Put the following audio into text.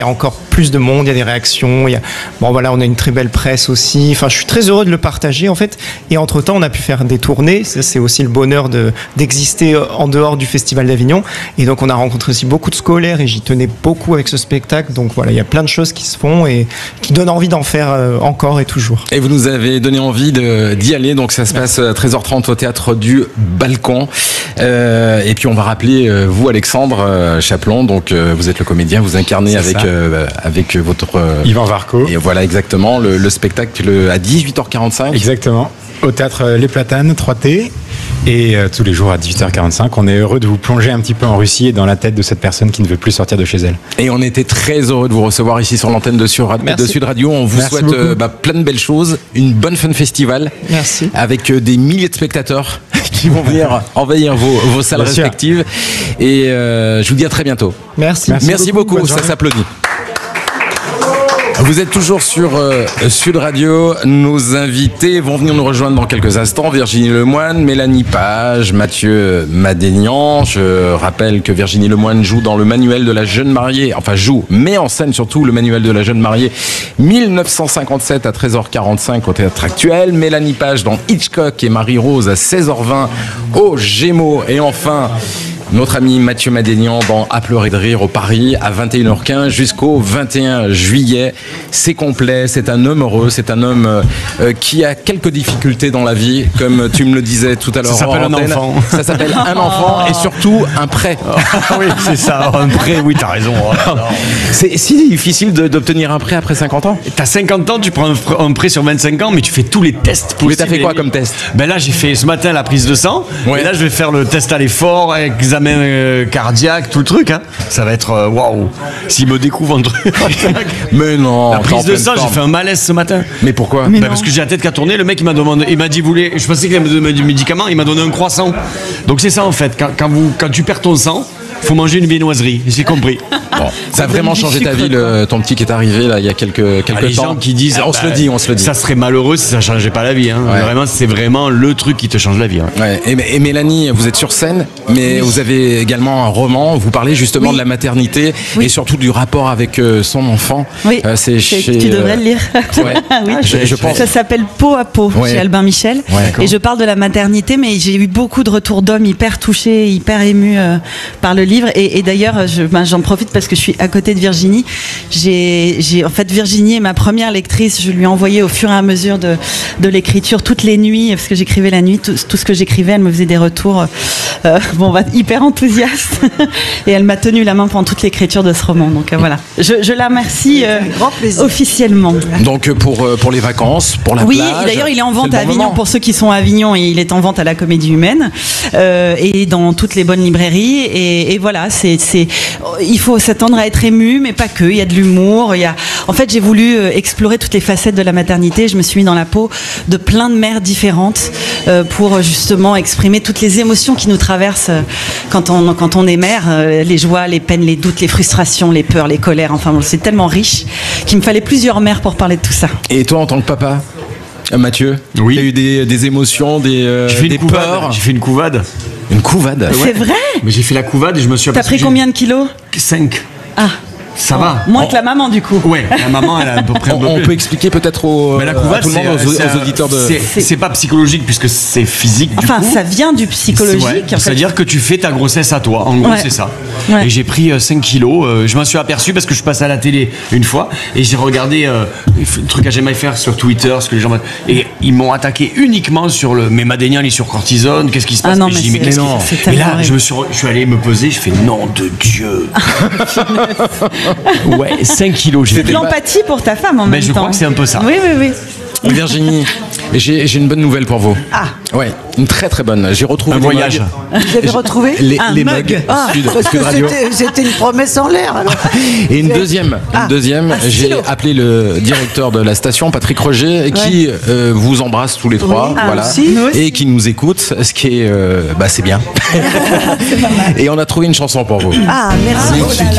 Il y a encore plus de monde, il y a des réactions, on a une très belle presse aussi. Enfin, je suis très heureux de le partager en fait. Et entre-temps, on a pu faire des tournées. Ça, c'est aussi le bonheur d'exister en dehors du Festival d'Avignon. Et donc, on a rencontré aussi beaucoup de scolaires et j'y tenais beaucoup avec ce spectacle. Donc voilà, il y a plein de choses qui se font et qui donnent envie d'en faire encore et toujours. Et vous nous avez donné envie d'y aller. Donc, ça se passe à 13h30 au Théâtre du Balcon. Et puis, on va rappeler, vous, Alexandre Chaplon, donc vous êtes le comédien, vous incarnez avec votre Yvan Varco. Et voilà exactement le spectacle à 18h45. Exactement. Au théâtre Les Platanes 3T et tous les jours à 18h45. On est heureux de vous plonger un petit peu en Russie et dans la tête de cette personne qui ne veut plus sortir de chez elle. Et on était très heureux de vous recevoir ici sur l'antenne de Sud Radio. On vous souhaite plein de belles choses, une bonne fin de festival. Merci. Avec des milliers de spectateurs qui vont venir envahir vos salles respectives. Et je vous dis à très bientôt. Merci beaucoup. Ça s'applaudit. Vous êtes toujours sur Sud Radio. Nos invités vont venir nous rejoindre dans quelques instants. Virginie Lemoine, Mélanie Page, Mathieu Madénian. Je rappelle que Virginie Lemoine joue dans le manuel de la jeune mariée. Enfin, met en scène surtout le manuel de la jeune mariée 1957 à 13h45 au Théâtre Actuel. Mélanie Page dans Hitchcock et Marie-Rose à 16h20 au Gémeaux. Et enfin, notre ami Mathieu Madénian dans À pleurer de rire au Paris à 21h15 jusqu'au 21 juillet. C'est complet, c'est un homme heureux, c'est un homme qui a quelques difficultés dans la vie, comme tu me le disais tout à l'heure. Ça s'appelle un enfant. Ça s'appelle un enfant et surtout un prêt. Oui, c'est ça, un prêt, oui, t'as raison. C'est si difficile d'obtenir un prêt après 50 ans. T'as 50 ans, tu prends un prêt sur 25 ans, mais tu fais tous les tests possibles. Mais t'as fait quoi comme test? Ben là, j'ai fait ce matin la prise de sang. Ouais. Et là, je vais faire le test à l'effort, examen cardiaque, tout le truc. Hein. Ça va être waouh. S'il me découvre un truc. Mais non. La prise de sang, j'ai fait un malaise ce matin. Mais pourquoi? Parce que j'ai la tête qui a tourné. Le mec, il m'a dit, je pensais qu'il allait me donner du médicament. Il m'a donné un croissant. Donc c'est ça en fait. Quand tu perds ton sang, faut manger une viennoiserie. J'ai compris. Bon, ça a vraiment changé ta vie, ton petit qui est arrivé là il y a quelques temps. Les gens qui disent, on se le dit. Ça serait malheureux si ça changeait pas la vie. Hein. Ouais. Vraiment, c'est vraiment le truc qui te change la vie. Hein. Ouais. Et Mélanie, vous êtes sur scène, mais vous avez également un roman. Vous parlez justement de la maternité et surtout du rapport avec son enfant. Oui. Tu devrais le lire. Ouais. Oui. Je pense. Ça s'appelle Peau à peau chez Albin Michel. Ouais, et je parle de la maternité, mais j'ai eu beaucoup de retours d'hommes hyper touchés, hyper émus par le livre. Et d'ailleurs, j'en profite parce que je suis à côté de Virginie. En fait, Virginie est ma première lectrice. Je lui ai envoyé au fur et à mesure de l'écriture toutes les nuits, parce que j'écrivais la nuit, tout ce que j'écrivais, elle me faisait des retours hyper enthousiastes. Et elle m'a tenu la main pendant toute l'écriture de ce roman. Donc voilà, je la remercie officiellement. Donc pour les vacances, pour la plage. Oui, d'ailleurs il est en vente à Avignon pour ceux qui sont à Avignon, et il est en vente à la Comédie Humaine et dans toutes les bonnes librairies. Et voilà, il faut s'attendre à être ému, mais pas que. Il y a de l'humour. En fait, j'ai voulu explorer toutes les facettes de la maternité. Je me suis mis dans la peau de plein de mères différentes pour justement exprimer toutes les émotions qui nous traversent quand on est mère, les joies, les peines, les doutes, les frustrations, les peurs, les colères. Enfin, c'est tellement riche qu'il me fallait plusieurs mères pour parler de tout ça. Et toi, en tant que papa, Mathieu, oui. Tu as eu des émotions, des peurs? J'ai fait une couvade. Une couvade? C'est vrai? Mais j'ai fait la couvade et je me suis aperçu. T'as pris combien de kilos? 5. Ah. Ça va. Moins que la maman, du coup. Ouais, la maman, elle a à peu près. On peut expliquer peut-être à tout le monde, aux auditeurs de. C'est pas psychologique puisque c'est physique. Enfin, ça vient du psychologique. C'est-à-dire que tu fais ta grossesse à toi. En gros, c'est ça. Ouais. Et j'ai pris 5 kilos. Je m'en suis aperçu parce que je passe à la télé une fois et j'ai regardé le truc à jamais faire sur Twitter, ce que les gens. Et ils m'ont attaqué uniquement sur le. Mais Madénian, il est sur cortisone. Qu'est-ce qui se passe? Ah non, mais je dis, mais qu'est-ce qui se passe? Et là, je suis allé me peser. Je fais nom de Dieu. Ouais, 5 kilos. C'est de l'empathie pour ta femme en même temps. Mais je crois que c'est un peu ça. Oui. Virginie, j'ai une bonne nouvelle pour vous. Ah. Ouais, une très très bonne. J'ai retrouvé un voyage. Vous avez retrouvé les mugs. Parce que c'était une promesse en l'air. Alors. Et une deuxième, j'ai appelé le directeur de la station, Patrick Roger, qui vous embrasse tous les trois, voilà, et qui nous écoute, ce qui est, c'est bien. Et on a trouvé une chanson pour vous. Ah, merci.